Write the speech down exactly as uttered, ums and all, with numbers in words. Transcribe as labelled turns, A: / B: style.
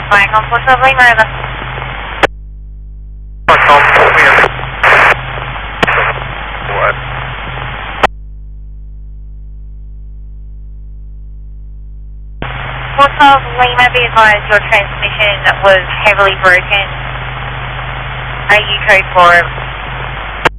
A: Michael, Port of Lima, over.
B: Michael, pull me in. What?
A: Port of Lima, be advised your transmission was heavily broken. A U code for